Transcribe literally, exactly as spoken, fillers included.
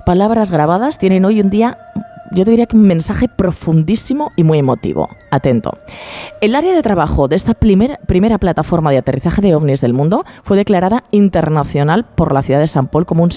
palabras grabadas tienen hoy en día, yo te diría que un mensaje profundísimo y muy emotivo. Atento. El área de trabajo de esta primer, primera plataforma de aterrizaje de ovnis del mundo fue declarada internacional por la ciudad de Saint Paul como un